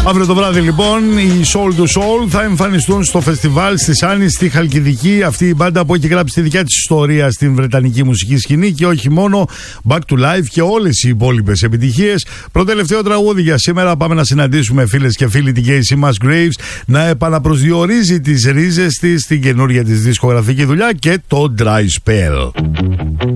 Αύριο το βράδυ λοιπόν οι Soul to Soul θα εμφανιστούν στο φεστιβάλ στη Σάννη στη Χαλκιδική. Αυτή η μπάντα που έχει γράψει τη δικιά της ιστορία στην βρετανική μουσική σκηνή και όχι μόνο, Back to Life και όλες οι υπόλοιπες επιτυχίες. Προτελευταίο τραγούδι για σήμερα. Πάμε να συναντήσουμε φίλες και φίλοι την Casey Musgraves να επαναπροσδιορίζει τις ρίζες της στην καινούργια της δισκογραφική δουλειά και το Dry Spell.